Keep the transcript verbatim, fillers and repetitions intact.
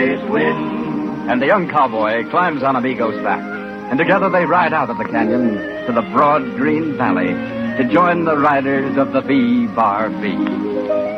always win. And the young cowboy climbs on Amigo's back, and together they ride out of the canyon to the broad green valley to join the riders of the V Bar B.